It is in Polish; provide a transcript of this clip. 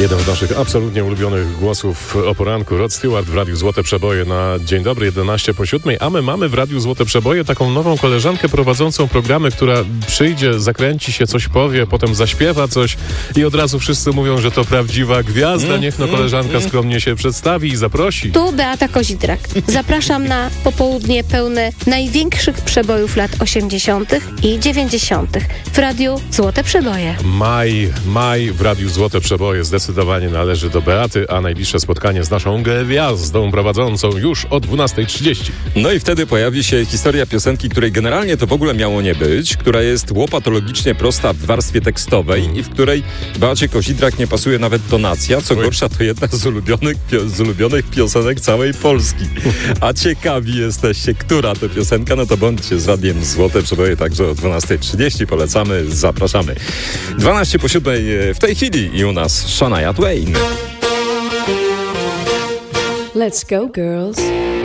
Jeden z naszych absolutnie ulubionych głosów o poranku, Rod Stewart w Radiu Złote Przeboje na Dzień Dobry, 11 po 7, a my mamy w Radiu Złote Przeboje taką nową koleżankę prowadzącą programy, która przyjdzie, zakręci się, coś powie, potem zaśpiewa coś i od razu wszyscy mówią, że to prawdziwa gwiazda. Niech no koleżanka skromnie się przedstawi i zaprosi. Tu Beata Kozidrak. Zapraszam na popołudnie pełne największych przebojów lat 80. i 90. w Radiu Złote Przeboje. Maj w Radiu Złote Przeboje zdecydowanie należy do Beaty, a najbliższe spotkanie z naszą gwiazdą prowadzącą już o 12:30. No i wtedy pojawi się historia piosenki, której generalnie to w ogóle miało nie być, która jest łopatologicznie prosta w warstwie tekstowej i w której Beacie Kozidrak nie pasuje nawet tonacja. Co gorsza, to jedna z ulubionych piosenek całej Polski. A ciekawi jesteście, która to piosenka, no to bądźcie z Radiem Złote Przeboje także o 12:30. Polecamy, zapraszamy. 12 po 7 w tej chwili i u nas Shania Twain. Let's go, girls.